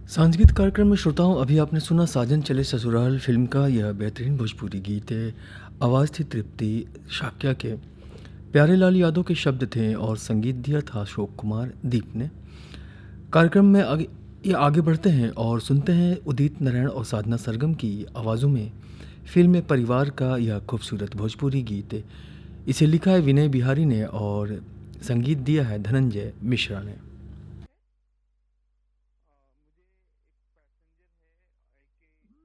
सांगीतिक कार्यक्रम में श्रोताओं अभी आपने सुना साजन चले ससुराल फिल्म का यह बेहतरीन भोजपुरी गीत है। आवाज़ थी तृप्ति शाक्या के। प्यारे लाल यादव के शब्द थे और संगीत दिया था अशोक कुमार दीप ने। कार्यक्रम में आगे बढ़ते हैं और सुनते हैं उदित नारायण और साधना सरगम की आवाज़ों में फिल्म परिवार का यह खूबसूरत भोजपुरी गीत है। इसे लिखा है विनय बिहारी ने और संगीत दिया है धनंजय मिश्रा ने।